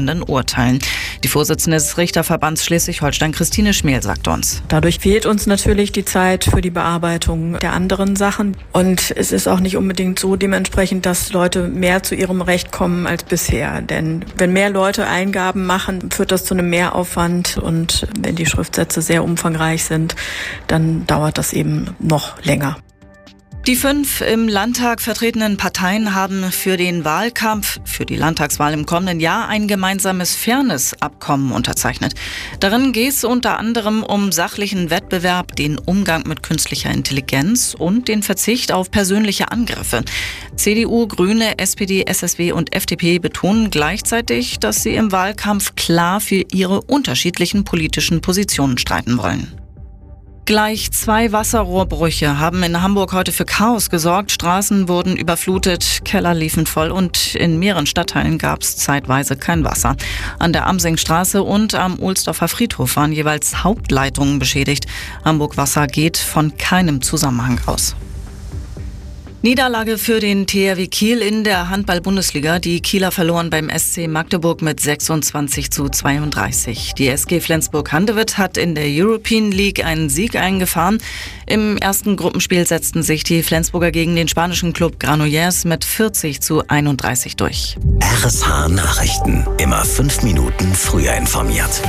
kommenden Urteilen. Die Vorsitzende des Richterverbands Schleswig-Holstein, Christine Schmel, sagt uns: Dadurch fehlt uns natürlich die Zeit für die Bearbeitung der anderen Sachen. Und es ist auch nicht unbedingt so dementsprechend, dass Leute mehr zu ihrem Recht kommen als bisher. Denn wenn mehr Leute Eingaben machen, führt das zu einem Mehraufwand. Und wenn die Schriftsätze sehr umfangreich sind, dann dauert das eben noch länger. Die 5 im Landtag vertretenen Parteien haben für den Wahlkampf für die Landtagswahl im kommenden Jahr ein gemeinsames Fairness-Abkommen unterzeichnet. Darin geht es unter anderem um sachlichen Wettbewerb, den Umgang mit künstlicher Intelligenz und den Verzicht auf persönliche Angriffe. CDU, Grüne, SPD, SSW und FDP betonen gleichzeitig, dass sie im Wahlkampf klar für ihre unterschiedlichen politischen Positionen streiten wollen. Gleich 2 Wasserrohrbrüche haben in Hamburg heute für Chaos gesorgt. Straßen wurden überflutet, Keller liefen voll und in mehreren Stadtteilen gab es zeitweise kein Wasser. An der Amsingstraße und am Ohlsdorfer Friedhof waren jeweils Hauptleitungen beschädigt. Hamburg Wasser geht von keinem Zusammenhang aus. Niederlage für den THW Kiel in der Handball-Bundesliga. Die Kieler verloren beim SC Magdeburg mit 26:32. Die SG Flensburg-Handewitt hat in der European League einen Sieg eingefahren. Im ersten Gruppenspiel setzten sich die Flensburger gegen den spanischen Club Granollers mit 40:31 durch. RSH Nachrichten. Immer 5 Minuten früher informiert.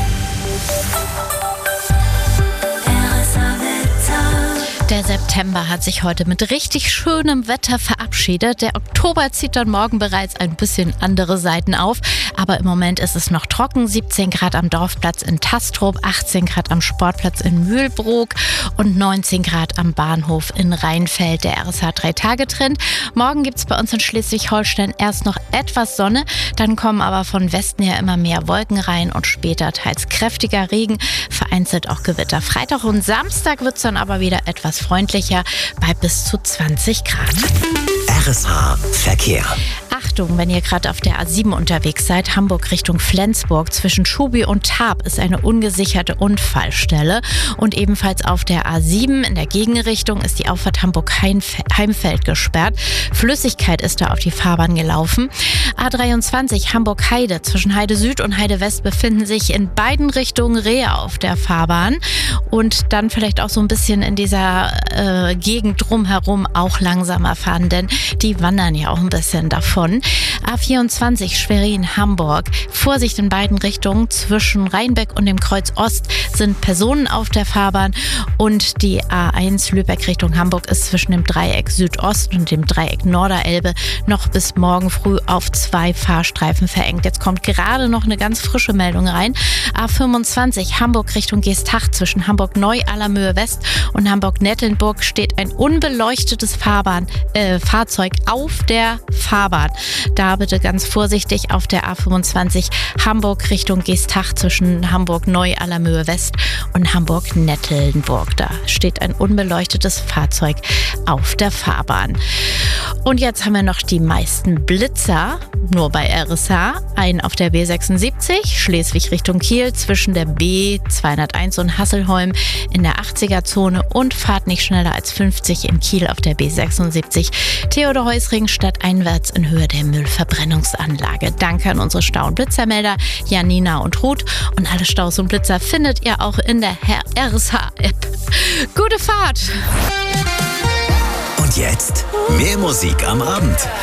Der September hat sich heute mit richtig schönem Wetter verabschiedet. Der Oktober zieht dann morgen bereits ein bisschen andere Seiten auf. Aber im Moment ist es noch trocken. 17 Grad am Dorfplatz in Tastrup, 18 Grad am Sportplatz in Mühlbrook und 19 Grad am Bahnhof in Rheinfeld. Der RSH 3-Tage-Trend. Morgen gibt es bei uns in Schleswig-Holstein erst noch etwas Sonne. Dann kommen aber von Westen her immer mehr Wolken rein und später teils kräftiger Regen, vereinzelt auch Gewitter. Freitag und Samstag wird es dann aber wieder etwas freundlicher bei bis zu 20 Grad. RSH Verkehr. Achtung, wenn ihr gerade auf der A7 unterwegs seid, Hamburg Richtung Flensburg, zwischen Schubi und Tarp ist eine ungesicherte Unfallstelle. Und ebenfalls auf der A7 in der Gegenrichtung ist die Auffahrt Hamburg-Heimfeld gesperrt. Flüssigkeit ist da auf die Fahrbahn gelaufen. A23 Hamburg-Heide, zwischen Heide Süd und Heide West befinden sich in beiden Richtungen Rehe auf der Fahrbahn. Und dann vielleicht auch so ein bisschen in dieser Gegend drumherum auch langsamer fahren, denn die wandern ja auch ein bisschen davon. A24 Schwerin-Hamburg. Vorsicht in beiden Richtungen. Zwischen Rheinbeck und dem Kreuz Ost sind Personen auf der Fahrbahn. Und die A1 Lübeck Richtung Hamburg ist zwischen dem Dreieck Südost und dem Dreieck Norderelbe noch bis morgen früh auf 2 Fahrstreifen verengt. Jetzt kommt gerade noch eine ganz frische Meldung rein. A25 Hamburg Richtung Geesthacht, zwischen Hamburg-Neu-Allermöhe West und Hamburg-Nettelnburg steht ein unbeleuchtetes Fahrzeug auf der Fahrbahn. Da bitte ganz vorsichtig auf der A25 Hamburg Richtung Geesthacht, zwischen Hamburg-Neu-Allermöhe West und Hamburg-Nettelnburg. Da steht ein unbeleuchtetes Fahrzeug auf der Fahrbahn. Und jetzt haben wir noch die meisten Blitzer, nur bei RSH. Einen auf der B76, Schleswig Richtung Kiel, zwischen der B201 und Hasselholm in der 80er-Zone und fahrt nicht schneller als 50 in Kiel auf der B76. Theodor-Heuss-Ring stadteinwärts in Höhe der Müllverbrennungsanlage. Danke an unsere Stau- und Blitzermelder Janina und Ruth. Und alle Staus und Blitzer findet ihr auch in der RSH-App. Gute Fahrt! Und jetzt mehr Musik am Abend.